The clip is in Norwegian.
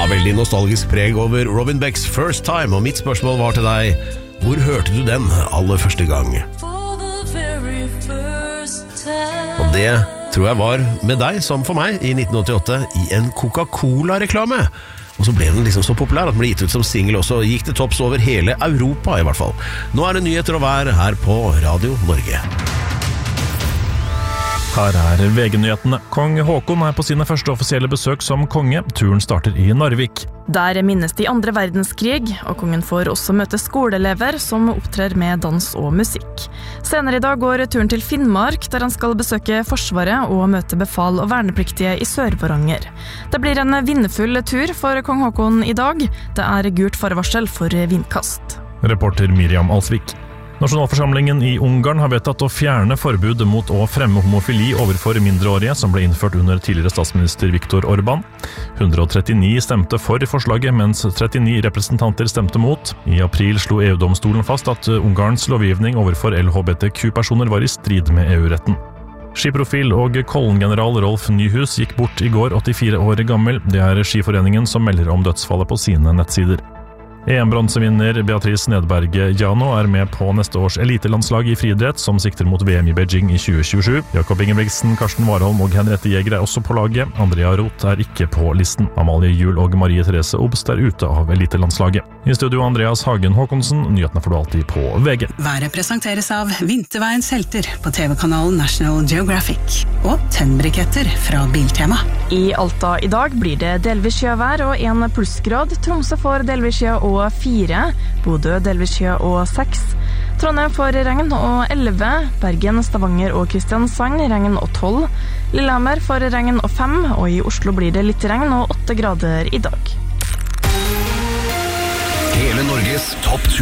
Veldig nostalgisk preg over Robin Becks First Time, og mitt spørsmål var til deg: hvor hørte du den aller første gang? Og det tror jeg var med deg som for meg i 1988 i en Coca-Cola-reklame. Og så ble den liksom så populær at den ble gitt ut som single også. Gikk det topps over hele Europa i hvert fall. Nå det nyheter og vær her på Radio Norge. Her VG-nyhetene. Kong Håkon på sine første offisielle besøk som konge. Turen starter i Narvik. Der minnes de andre verdenskrig, og kongen får også møte skoleelever som opptrer med dans og musikk. Senere i dag går turen til Finnmark, der han skal besøke Forsvaret og møte befal og vernepliktige i Sør-Varanger. Det blir en vindfull tur for kong Håkon i dag. Det gult farevarsel for vindkast. Reporter Miriam Alsvik. Nasjonalforsamlingen i Ungarn har vedtatt å fjerne forbud mot å fremme homofili overfor mindreårige som ble innført under tidligere statsminister Viktor Orbán. 139 stemte for forslaget, mens 39 representanter stemte mot. I april slo EU-domstolen fast at Ungarns lovgivning overfor LHBTQ-personer var i strid med EU-retten. Skiprofil og Kollen-general Rolf Nyhus gikk bort i går, 84 år gammel. Det Skiforeningen som melder om dødsfallet på sine nettsider. EM-bronsevinner Beatrice Nedberge Jano med på neste års elitelandslag i friidrett, som sikter mot VM i Beijing i 2027. Jakob Ingebrigtsen, Karsten Warholm og Henriette Jæger også på laget. Andrea Roth ikke på listen. Amalie Juel og Marie Therese Obst ute av elitelandslaget. I studio Andreas Hagen Håkonsen, nyhetene får du alltid på VG. Været presenteres av Vinterveiens helter på TV-kanalen National Geographic og tennbriketter fra Biltema. I Alta i dag blir det delvis skjøvær og 1 plussgrad. Tromsø får delvis skjø og 4, Bodø delvis skjø og 6, Trondheim får regn og 11, Bergen, Stavanger og Kristiansand regn og 12, Lillehammer får regn og 5, og i Oslo blir det litt regn og 8 grader i dag. Hele Norges topp